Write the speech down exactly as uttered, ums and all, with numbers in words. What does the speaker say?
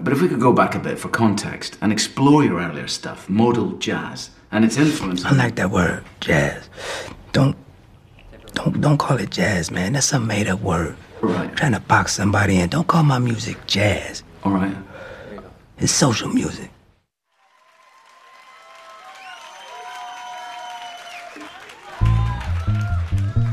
but if we could go back a bit for context and explore your earlier stuff, modal jazz, and its influence. I like that word, jazz. Don't, don't, don't call it jazz, man. That's some made-up word. Right. I'm trying to box somebody in. Don't call my music jazz. All right. It's social music.